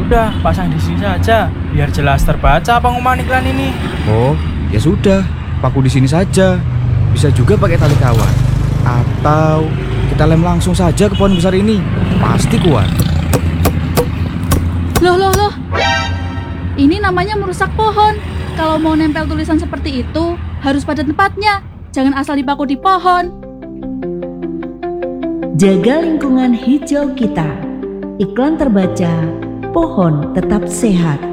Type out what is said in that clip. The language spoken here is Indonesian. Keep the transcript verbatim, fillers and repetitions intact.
udah pasang di sini saja, biar jelas terbaca pengumuman iklan ini. Oh, ya sudah, paku di sini saja. Bisa juga pakai tali kawat. Atau kita lem langsung saja ke pohon besar ini. Pasti kuat. Loh, loh, loh. Ini namanya merusak pohon. Kalau mau nempel tulisan seperti itu, harus pada tempatnya. Jangan asal dipaku di pohon. Jaga lingkungan hijau kita. Iklan terbaca, pohon tetap sehat.